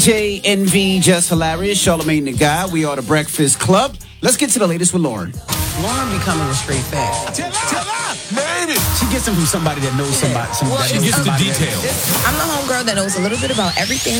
JNV, Just Hilarious, Charlamagne the Guy. We are the Breakfast Club. Let's get to the latest with Lauren. Lauren becoming a straight fact. Tell her, made it. She gets them from somebody that knows somebody. She gets the details. I'm the homegirl that knows a little bit about everything.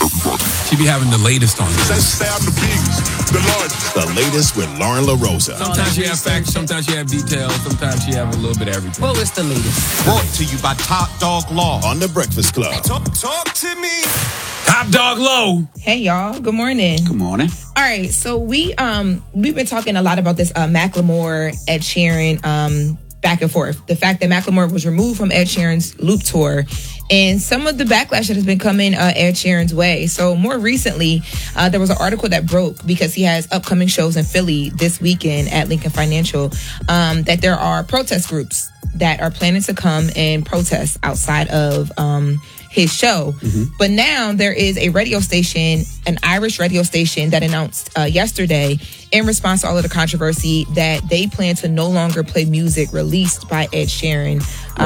She be having the latest on you. Say I'm the biggest, the largest. The latest with Lauren LaRosa. Sometimes you have facts, sometimes you have details, sometimes you have a little bit of everything. Well, it's the latest. Brought to you by Top Dog Law. On the Breakfast Club. Talk to me. Top Dog Low. Hey y'all, good morning. Good morning. All right, so we've been talking a lot about this Macklemore, Ed Sheeran back and forth. The fact that Macklemore was removed from Ed Sheeran's Loop tour and some of the backlash that has been coming Ed Sheeran's way. So more recently, there was an article that broke because he has upcoming shows in Philly this weekend at Lincoln Financial, that there are protest groups that are planning to come and protest outside of his show. But now there is a radio station, an Irish radio station, that announced yesterday, in response to all of the controversy, that they plan to no longer play music released by Ed Sheeran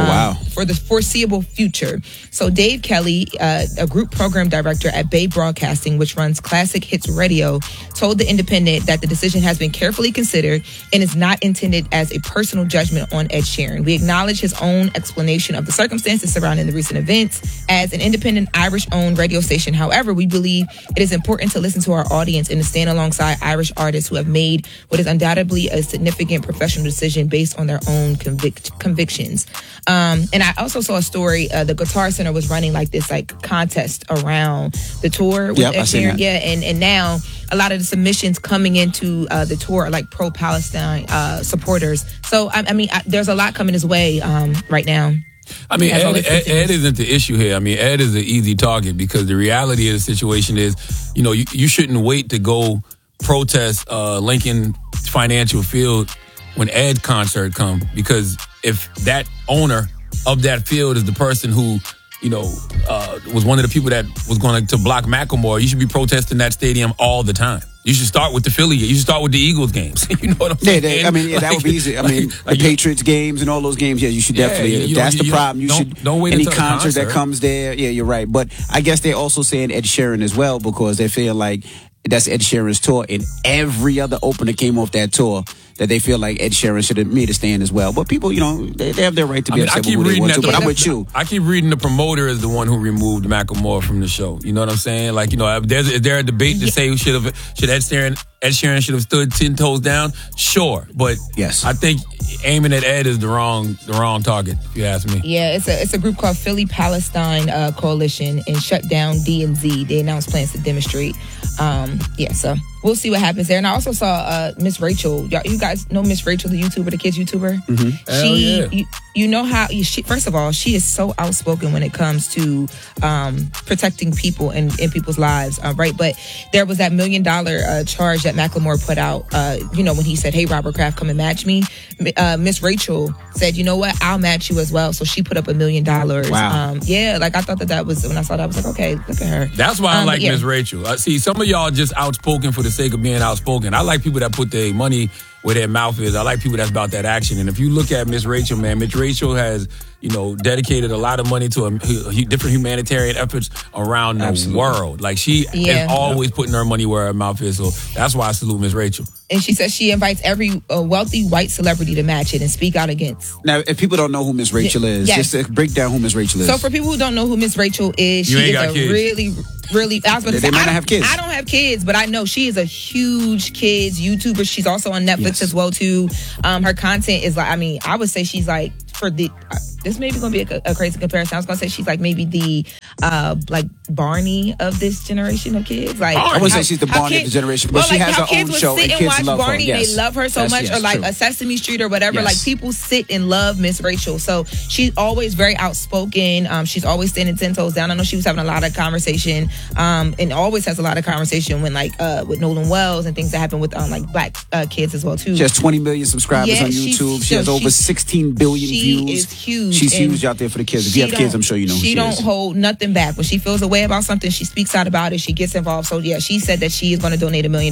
for the foreseeable future. So Dave Kelly, a group program director at Bay Broadcasting, which runs Classic Hits Radio, told The Independent that the decision has been carefully considered and is not intended as a personal judgment on Ed Sheeran. We acknowledge his own explanation of the circumstances surrounding the recent events. As an independent Irish-owned radio station, however, we believe it is important to listen to our audience and to stand alongside Irish artists who have made what is undoubtedly a significant professional decision based on their own convictions. And I also saw a story, the Guitar Center was running this contest around the tour with Ed Sheeran. Yeah, and now a lot of the submissions coming into the tour are pro-Palestine supporters. So, I mean, there's a lot coming his way right now. I mean, Ed isn't the issue here. I mean, Ed is an easy target because the reality of the situation is, you shouldn't wait to go protest Lincoln Financial Field when Ed's concert comes, because if that owner of that field is the person who, was one of the people that was going to block Macklemore, you should be protesting that stadium all the time. You should start with the Philly game. You should start with the Eagles games. You know what I'm saying? That would be easy. I mean, the Patriots games and all those games, you should definitely. That's the problem. You should. Don't wait any until concert that comes there. Yeah, you're right. But I guess they're also saying Ed Sheeran as well, because they feel like that's Ed Sheeran's tour, and every other opener came off that tour, that they feel like Ed Sheeran should have made a stand as well. But people, they have their right to be upset with who they want to. But I'm with you. I keep reading the promoter is the one who removed Macklemore from the show. You know what I'm saying? Is there a debate to say should Ed Sheeran should have stood 10 toes down? Sure, but yes, I think aiming at Ed is the wrong target, if you ask me. Yeah, it's a group called Philly Palestine Coalition, and shut down D&Z. They announced plans to demonstrate. So we'll see what happens there. And I also saw Miss Rachel. You guys know Miss Rachel, the YouTuber, the kids YouTuber? Mm-hmm. You know how first of all, she is so outspoken when it comes to protecting people and people's lives, right? But there was that $1 million charge that Macklemore put out, when he said, "Hey, Robert Kraft, come and match me." Miss Rachel said, "You know what? I'll match you as well." So she put up $1 million. Wow. I thought that was, when I saw that, I was like, okay, look at her. That's why I like Miss Rachel. See, some of y'all just outspoken for the sake of being outspoken. I like people that put their money where their mouth is. I like people that's about that action. And if you look at Miss Rachel, man, Miss Rachel has, dedicated a lot of money to different humanitarian efforts around the world. She is always putting her money where her mouth is. So that's why I salute Miss Rachel. And she says she invites every wealthy white celebrity to match it and speak out against. Now, if people don't know who Miss Rachel is, just to break down who Miss Rachel is. So for people who don't know who Miss Rachel is, she is a really, I was going to say, they might not have kids. I don't have kids, but I know she is a huge kids YouTuber. She's also on Netflix as well too. Her content is I would say she's this may be going to be a crazy comparison. I was going to say she's maybe the Barney of this generation of kids. I wouldn't say she's the Barney of the generation, but she has her own show and kids love Barney, her. Yes. They love her so much, or true. a Sesame Street or whatever. Yes. People sit and love Miss Rachel. So she's always very outspoken. She's always standing 10 toes down. I know she was having a lot of conversation, and always has a lot of conversation when with Nolan Wells and things that happen with black kids as well too. She has 20 million subscribers on YouTube. She has over 16 billion views. She is huge. She's huge out there for the kids. If you have kids, I'm sure you know who she is. She don't hold nothing stepping back. When she feels a way about something, she speaks out about it. She gets involved. So yeah, she said that she is going to donate $1 million.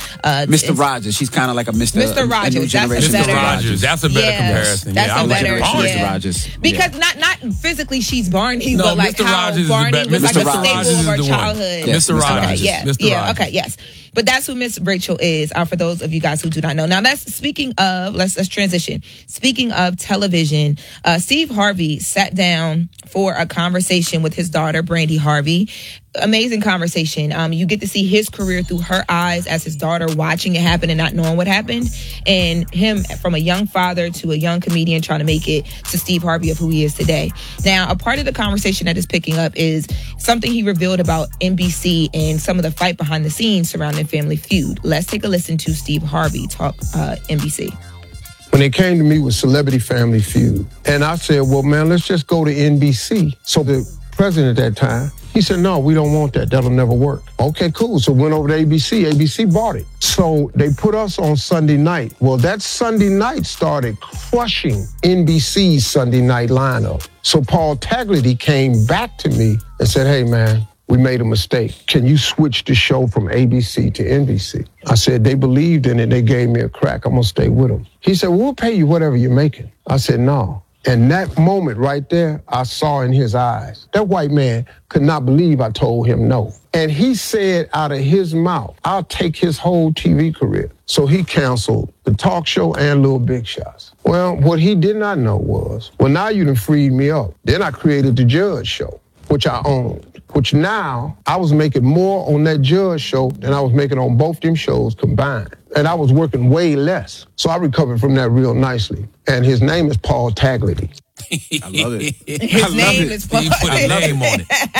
Mr. Rogers. She's kind of like a Mr. Rogers. A new generation That's a Mr. better- Rogers. That's a better comparison. That's I a was like, better. Mr. Yeah. Rogers. Because not physically she's Barney, No, but like Mr. how Rogers is the Barney best. was like Mr. a Rogers staple is of our the one. childhood. Yes, Mr. Rogers. Okay, yeah, Mr. yeah, Rogers. okay, yes. But that's who Miss Rachel is. For those of you guys who do not know. Now, speaking of, let's transition. Speaking of television, Steve Harvey sat down for a conversation with his daughter, Brandy Harvey. Amazing conversation. You get to see his career through her eyes as his daughter watching it happen and not knowing what happened, and him from a young father to a young comedian trying to make it to Steve Harvey of who he is today. Now, a part of the conversation that is picking up is something he revealed about NBC and some of the fight behind the scenes surrounding Family Feud. Let's take a listen to Steve Harvey talk NBC. When they came to me with Celebrity Family Feud, and I said, well, man, let's just go to NBC. So the president at that time, he said, no, we don't want that. That'll never work. Okay, cool. So went over to ABC. ABC bought it. So they put us on Sunday night. Well, that Sunday night started crushing NBC's Sunday night lineup. So Paul Tagliabue came back to me and said, hey, man, we made a mistake. Can you switch the show from ABC to NBC? I said, they believed in it. They gave me a crack. I'm going to stay with them. He said, well, we'll pay you whatever you're making. I said, no. And that moment right there, I saw in his eyes. That white man could not believe I told him no. And he said out of his mouth, I'll take his whole TV career. So he canceled the talk show and Little Big Shots. Well, what he did not know was, well, now you done freed me up. Then I created the Judge Show, which I owned, which now I was making more on that Judge Show than I was making on both them shows combined. And I was working way less. So I recovered from that real nicely. And his name is Paul Tagliabue. I love it. His name is Paul. He put a name on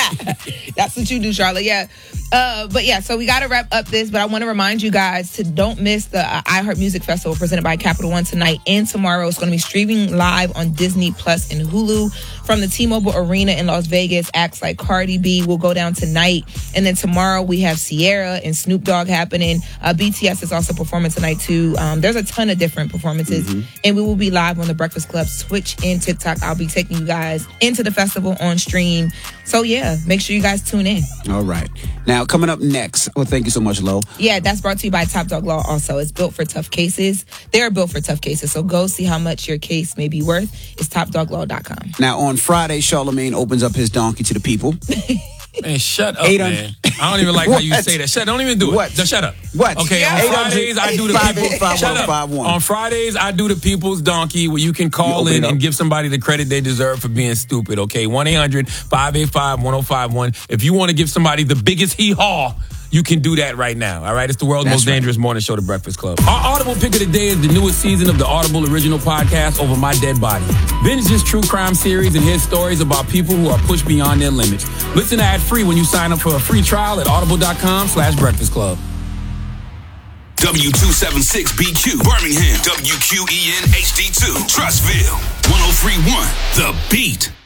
it. That's what you do, Charlotte. Yeah. But yeah, so we got to wrap up this, but I want to remind you guys to don't miss the iHeart Music Festival presented by Capital One tonight and tomorrow. It's going to be streaming live on Disney Plus and Hulu from the T-Mobile Arena in Las Vegas. Acts like Cardi B will go down tonight. And then tomorrow we have Ciara and Snoop Dogg happening. BTS is also performing tonight too. There's a ton of different performances. And we will be live on the Breakfast Club, Twitch, and TikTok. I'll be taking you guys into the festival on stream. So yeah, make sure you guys tune in. All right. Now, coming up next, well, thank you so much, Lo. Yeah, that's brought to you by Top Dog Law also. It's built for tough cases. They're built for tough cases. So go see how much your case may be worth. It's topdoglaw.com. Now, on Friday, Charlemagne opens up his donkey to the people. Man, shut up, 800 man. I don't even like how you say that. Don't even do it. What? Just shut up. What? Okay, Yeah. on Fridays, I do the people. 800-585-1051. Shut up. On Fridays, I do the people's donkey where you can call You open in it up. and give somebody the credit they deserve for being stupid, okay? 1-800-585-1051. If you want to give somebody the biggest hee-haw, you can do that right now, all right? It's the world's That's most right. dangerous morning show, The Breakfast Club. Our Audible pick of the day is the newest season of the Audible original podcast, Over My Dead Body. Binge this true crime series and hear stories about people who are pushed beyond their limits. Listen ad-free when you sign up for a free trial at audible.com/Breakfast Club. W276BQ, Birmingham, WQEN HD2, Trussville, 103.1, The Beat.